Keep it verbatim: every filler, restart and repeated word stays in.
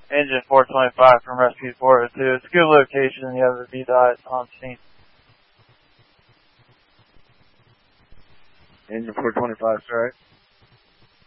Engine four twenty-five from Rescue four oh two. It's a good location. You have the V DOT on scene. Engine four twenty-five, strike.